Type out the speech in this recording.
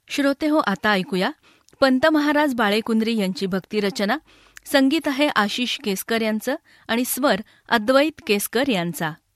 श्रोते हो, आता ऐकूया पंत महाराज बाळेकुंद्री यांची भक्तिरचना. संगीत आहे आशिष केसकर यांचं आणि स्वर अद्वैत केसकर यांचा.